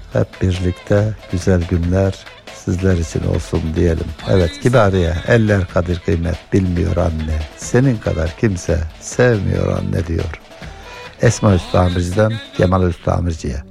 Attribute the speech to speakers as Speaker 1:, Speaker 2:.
Speaker 1: hep birlikte güzel günler sizler için olsun diyelim. Evet, Kibariye, eller kadir kıymet bilmiyor anne. Senin kadar kimse sevmiyor anne diyor. Esma Üstamirci'den Kemal Üstamirci'ye.